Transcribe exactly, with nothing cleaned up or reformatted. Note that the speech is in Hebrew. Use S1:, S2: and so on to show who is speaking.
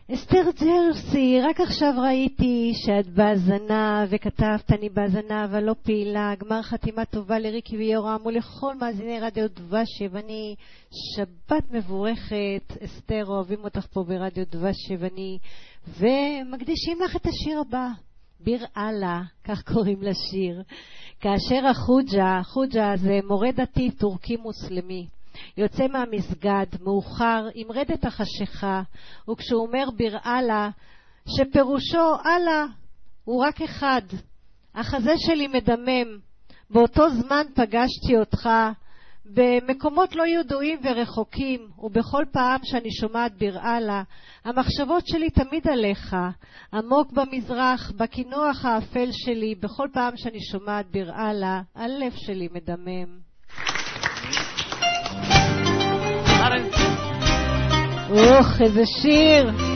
S1: אסתר ג'רסי, רק עכשיו ראיתי שאת בהזנה וכתבת אני בהזנה אבל לא פעילה. גמר חתימה טובה לריקי ויורם ולכל מאזיני רדיו דבש יווני. שבת מבורכת. אסתר, אוהבים אותך פה ברדיו דבש יווני ומקדישים לך את השיר הבא, ביר אללה, כך קוראים לשיר. כאשר החוג'ה, חוג'ה זה מורה דתי טורקי מוסלמי, יוצא מהמסגד מאוחר עם רדת החשיכה, וכשהוא אומר ביר אללה, שפירושו אללה הוא רק אחד, החזה שלי מדמם. באותו זמן פגשתי אותך במקומות לא ידועים ורחוקים, ובכל פעם שאני שומעת ביר אללה, המחשבות שלי תמיד עליך, עמוק במזרח, בכינוח האפל שלי. בכל פעם שאני שומעת ביר אללה, הלב שלי מדמם. אוח, איזה שיר!